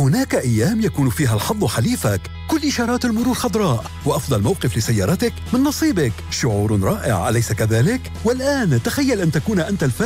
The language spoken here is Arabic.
هناك أيام يكون فيها الحظ حليفك، كل إشارات المرور خضراء، وأفضل موقف لسيارتك من نصيبك. شعور رائع، أليس كذلك؟ والآن تخيل أن تكون أنت الفائز